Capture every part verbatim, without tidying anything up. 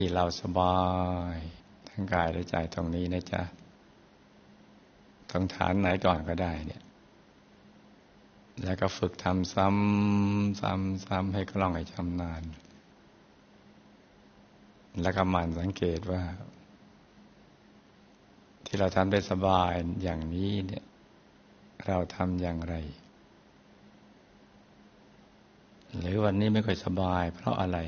ที่เราสบายทั้งกายและใจตรงนี้นะจ๊ะตรงฐานไหนก่อนก็ได้เนี่ยแล้วก็ฝึกทำซ้ำซ้ำซ้ำให้คล่องให้ชำนาญแล้วก็หมั่นสังเกตว่าที่เราทำได้สบายอย่างนี้เนี่ยเราทำอย่างไรหรือวันนี้ไม่ค่อยสบายเพราะอะไร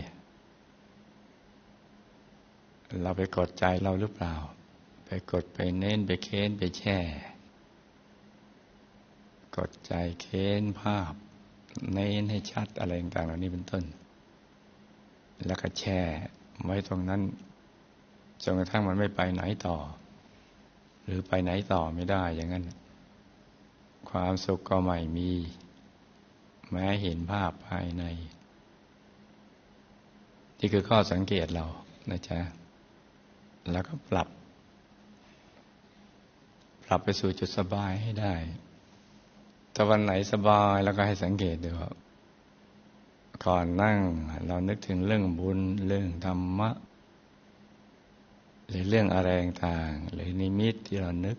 เราไปกดใจเราหรือเปล่าไปกดไปเน้นไปเค้นไปแช่กดใจเค้นภาพเน้นให้ชัดอะไรต่างๆเหล่านี้เป็นต้นแล้วก็แช่ไว้ตรงนั้นจนกระทั่งมันไม่ไปไหนต่อหรือไปไหนต่อไม่ได้อย่างนั้นความสุขก็ไม่มีแม้เห็นภาพภายในนี่คือข้อสังเกตเรานะจ๊ะแล้วก็ปรับปรับไปสู่จุดสบายให้ได้ถ้าวันไหนสบายแล้วก็ให้สังเกตดูว่าก่อนนั่งเรานึกถึงเรื่องบุญเรื่องธรรมะหรือเรื่องอะไรต่างหรือนิมิตที่เรานึก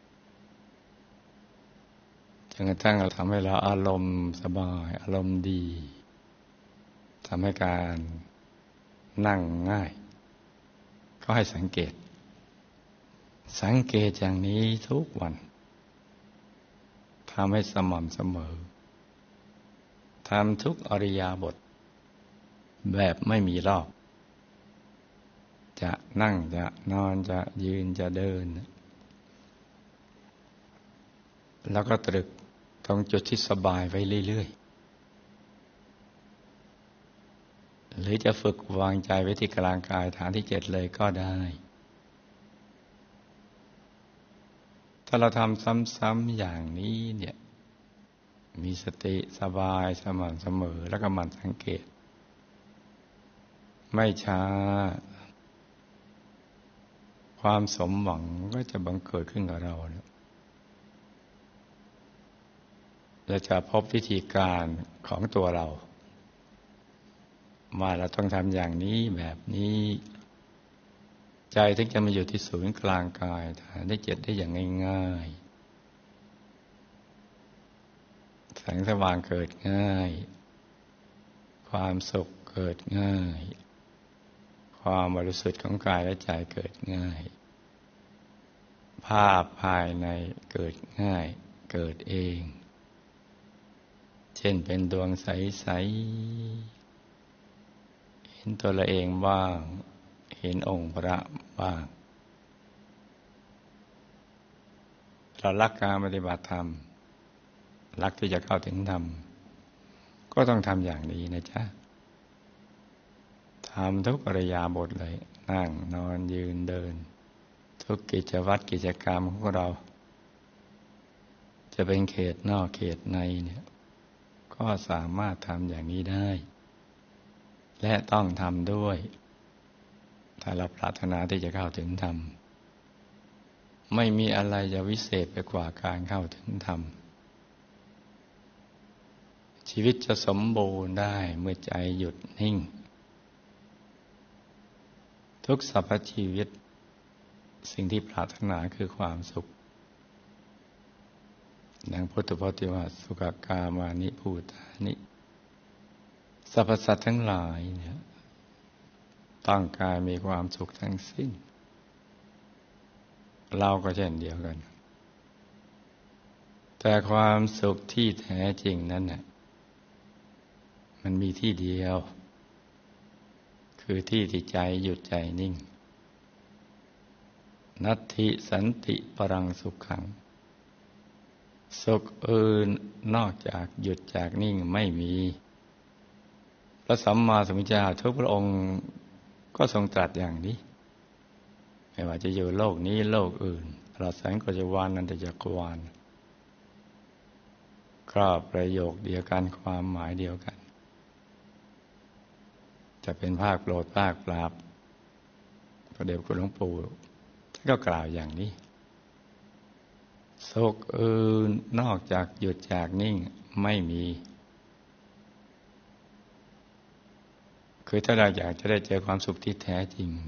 จนกระทั่งเราทำให้เราอารมณ์สบายอารมณ์ดีทำให้การนั่งง่ายก็ให้สังเกตสังเกตอย่างนี้ทุกวันทำให้สม่ำเสมอทำทุกอริยาบทแบบไม่มีรอบจะนั่งจะนอนจะยืนจะเดินแล้วก็ตรึกตรงจุดที่สบายไว้เรื่อยๆหรือจะฝึกวางใจไว้ที่กลางกายฐานที่เจ็ดเลยก็ได้ถ้าเราทำซ้ำๆอย่างนี้เนี่ยมีสติสบายสม่ำเสมอแล้วก็หมั่นสังเกตไม่ช้าความสมหวังก็จะบังเกิดขึ้นกับเราเนี่ยเราจะพบวิธีการของตัวเราว่าเราต้องทำอย่างนี้แบบนี้ใจถึงจะมาอยู่ที่ศูนย์กลางกายฐานที่เจ็ดได้อย่างง่ายๆแสงสว่างเกิดง่ายความสุขเกิดง่ายความบริสุทธิ์ของกายและใจเกิดง่ายภาพภายในเกิดง่ายเกิดเองเช่นเป็นดวงใสๆเห็นตัวเราเองบ้างเห็นองค์พระบ้างเรารักการปฏิบัติธรรมรักที่จะเข้าถึงธรรมก็ต้องทำอย่างนี้นะจ๊ะทำทุกอริยาบทเลยนั่งนอนยืนเดินทุกกิจวัตรกิจกรรมของเราจะเป็นเขตนอกเขตในเนี่ยก็สามารถทำอย่างนี้ได้และต้องทำด้วยถ้าเราปรารถนาที่จะเข้าถึงธรรมไม่มีอะไรจะวิเศษไปกว่าการเข้าถึงธรรมชีวิตจะสมบูรณ์ได้เมื่อใจหยุดนิ่งทุกสรรพชีวิตสิ่งที่ปรารถนาคือความสุขดังพุทธพจน์ที่ว่าสุขกามานิภูตานิสรรพสัตว์ทั้งหลายเนี่ยต้องการมีความสุขทั้งสิ้นเราก็เช่นเดียวกันแต่ความสุขที่แท้จริงนั้นน่ะมันมีที่เดียวคือที่ที่ใจหยุดใจนิ่งนัตถิสันติปรังสุขขังสุขอื่นนอกจากหยุดจากนิ่งไม่มีพระสัมมาสัมพุทธเจ้าทุกพระองค์ก็ทรงตรัสอย่างนี้ไม่ว่าจะอยู่โลกนี้โลกอื่นตลอดแสนกจักรวาลนันตจักรวาลก็ประโยคเดียวกันความหมายเดียวกันจะเป็นภาคโปรดภาคปราบพระเดชคุณหลวงปู่ท่านก็กล่าวอย่างนี้สุขอื่นนอกจากหยุดจากนิ่งไม่มีคือถ้าเราอยากจะได้เจอความสุขที่แท้จริง